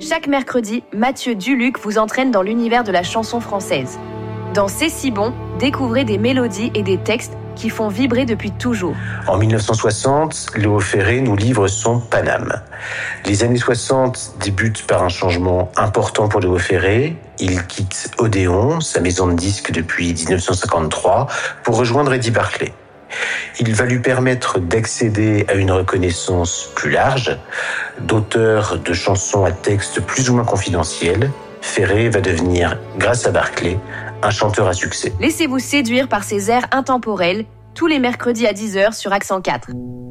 Chaque mercredi, Mathieu Duluc vous entraîne dans l'univers de la chanson française. Dans C'est si bon, découvrez des mélodies et des textes qui font vibrer depuis toujours. En 1960, Léo Ferré nous livre son Paname. Les années 60 débutent par un changement important pour Léo Ferré. Il quitte Odéon, sa maison de disques depuis 1953, pour rejoindre Eddie Barclay. Il va lui permettre d'accéder à une reconnaissance plus large. D'auteur de chansons à texte plus ou moins confidentiels, Ferré va devenir, grâce à Barclay, un chanteur à succès. Laissez-vous séduire par ces airs intemporels, tous les mercredis à 10h sur Accent 4.